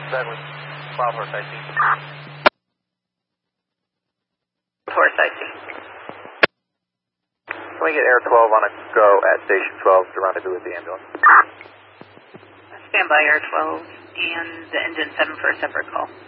Exactly. 12 horse IT. Horse IT. Can we get Air 12 on a go at Station 12 to rendezvous with the ambulance? Stand by Air 12 and the engine 7 for a separate call.